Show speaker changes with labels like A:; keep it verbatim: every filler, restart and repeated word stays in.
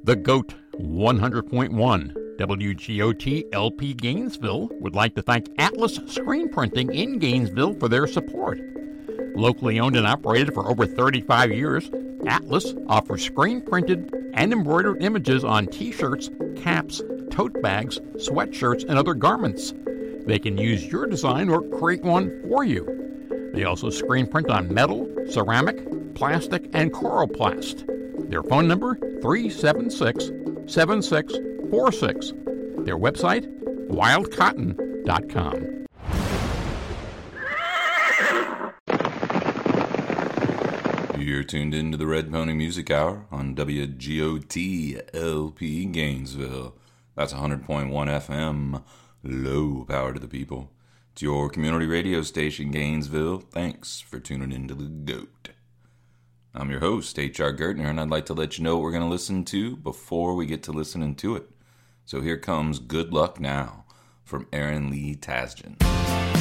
A: The GOAT one hundred point one W G O T L P Gainesville would like to thank Atlas Screen Printing in Gainesville for their support. Locally owned and operated for over thirty-five years, Atlas offers screen-printed and embroidered images on t-shirts, caps, tote bags, sweatshirts, and other garments. They can use your design or create one for you. They also screen print on metal, ceramic, plastic, and coroplast. Their phone number, three seven six, seven six four six. Their website, wild cotton dot com.
B: You're tuned into the Red Pony Music Hour on W G O T L P Gainesville. That's one hundred point one F M. Low power to the people. It's your community radio station, Gainesville. Thanks for tuning into the GOAT. I'm your host, H R Gertner, and I'd like to let you know what we're going to listen to before we get to listening to it. So here comes Good Luck Now from Aaron Lee Tasjan.